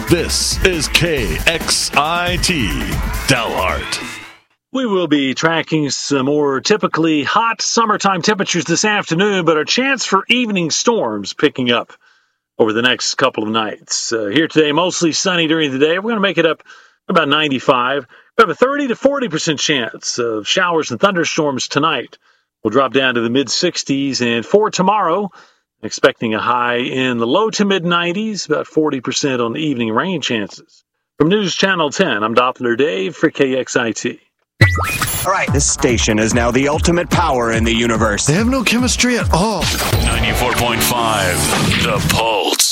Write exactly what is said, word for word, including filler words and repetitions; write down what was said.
This is K X I T Dalhart. We will be tracking some more typically hot summertime temperatures this afternoon, but our chance for evening storms picking up over the next couple of nights. Uh, here today, mostly sunny during the day. We're going to make it up about ninety-five. We have a thirty to forty percent chance of showers and thunderstorms tonight. We'll drop down to the mid-sixties, and for tomorrow, expecting a high in the low to mid-nineties, about forty percent on the evening rain chances. From News Channel ten, I'm Doppler Dave for K X I T. All right, this station is now the ultimate power in the universe. They have no chemistry at all. ninety-four point five, The Pulse.